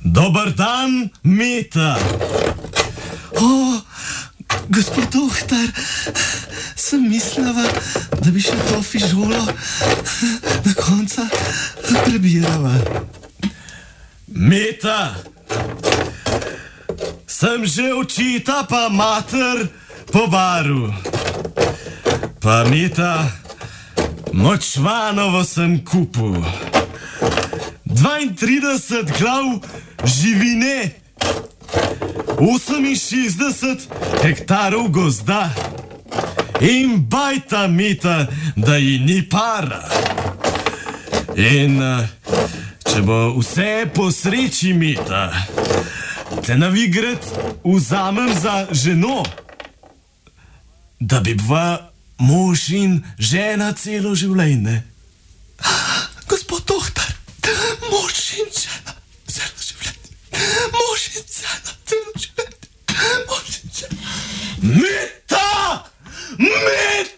Dober dan, Meta. Gospod doktor, sem mislila, da bi še to fižolo na konca prebirala. Meta, sem že očita pa mater po baru. Pa Meta, močvanovo sem kupil. 32 glav živine, 68 hektarov gozda in bajta Meta, da ji ni para. In če bo vse po sreči, Meta, te na vigret vzamem za ženo, da bi bila mož in žena celo življenje. Gospod doktor, mož in žena celo življenje. Mož in žena celo življenje. Mož in žena. Meta! Meta!